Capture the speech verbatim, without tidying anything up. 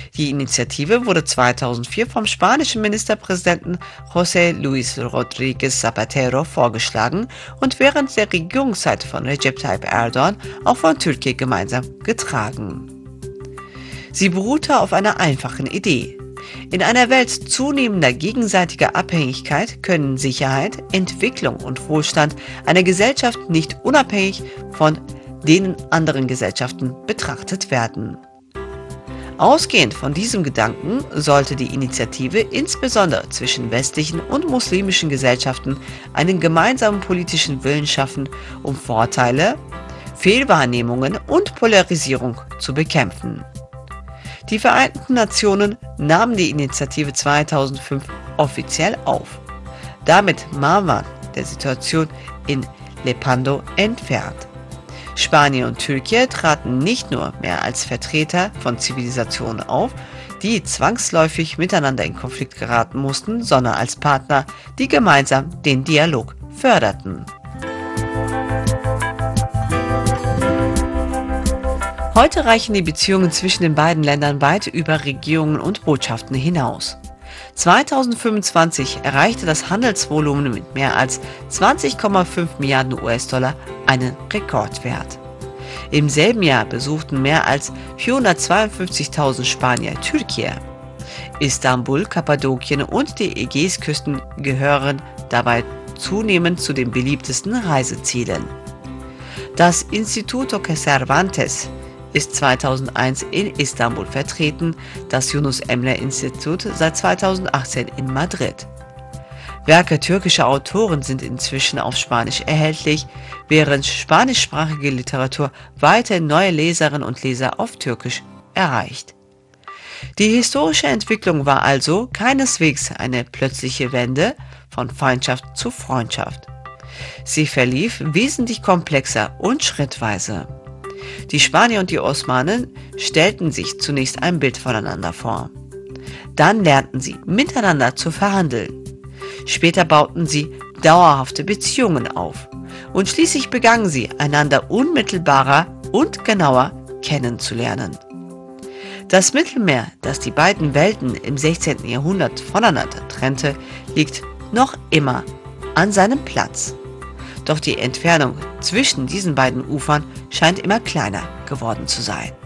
Die Initiative wurde zweitausendvier vom spanischen Ministerpräsidenten José Luis Rodríguez Zapatero vorgeschlagen und während der Regierungszeit von Recep Tayyip Erdoğan auch von Türkei gemeinsam getragen. Sie beruhte auf einer einfachen Idee. In einer Welt zunehmender gegenseitiger Abhängigkeit können Sicherheit, Entwicklung und Wohlstand einer Gesellschaft nicht unabhängig von den anderen Gesellschaften betrachtet werden. Ausgehend von diesem Gedanken sollte die Initiative insbesondere zwischen westlichen und muslimischen Gesellschaften einen gemeinsamen politischen Willen schaffen, um Vorteile, Fehlwahrnehmungen und Polarisierung zu bekämpfen. Die Vereinten Nationen nahmen die Initiative zweitausendfünf offiziell auf. Damit war man der Situation in Lepanto entfernt. Spanien und Türkei traten nicht nur mehr als Vertreter von Zivilisationen auf, die zwangsläufig miteinander in Konflikt geraten mussten, sondern als Partner, die gemeinsam den Dialog förderten. Heute reichen die Beziehungen zwischen den beiden Ländern weit über Regierungen und Botschaften hinaus. zweitausendfünfundzwanzig erreichte das Handelsvolumen mit mehr als zwanzig Komma fünf Milliarden U S-Dollar einen Rekordwert. Im selben Jahr besuchten mehr als vierhundertzweiundfünfzigtausend Spanier Türkei. Istanbul, Kappadokien und die Ägäisküsten gehören dabei zunehmend zu den beliebtesten Reisezielen. Das Instituto Cervantes ist zweitausendeins in Istanbul vertreten, das Yunus Emre Institut seit zweitausendachtzehn in Madrid. Werke türkischer Autoren sind inzwischen auf Spanisch erhältlich, während spanischsprachige Literatur weiterhin neue Leserinnen und Leser auf Türkisch erreicht. Die historische Entwicklung war also keineswegs eine plötzliche Wende von Feindschaft zu Freundschaft. Sie verlief wesentlich komplexer und schrittweise. Die Spanier und die Osmanen stellten sich zunächst ein Bild voneinander vor. Dann lernten sie, miteinander zu verhandeln. Später bauten sie dauerhafte Beziehungen auf. Und schließlich begannen sie, einander unmittelbarer und genauer kennenzulernen. Das Mittelmeer, das die beiden Welten im sechzehnten Jahrhundert voneinander trennte, liegt noch immer an seinem Platz. Doch die Entfernung zwischen diesen beiden Ufern scheint immer kleiner geworden zu sein.